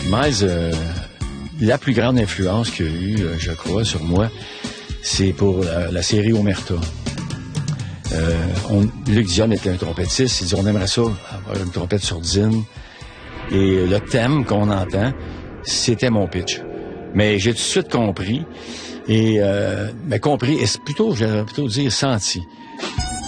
Miles, la plus grande influence qu'il y a eu, je crois, sur moi, c'est pour la série Omerta. Luc Dionne était un trompettiste. Il dit, on aimerait ça, avoir une trompette sourdine. Et le thème qu'on entend, c'était mon pitch. Mais j'ai tout de suite compris. Et compris, et c'est plutôt, j'allais plutôt dire senti.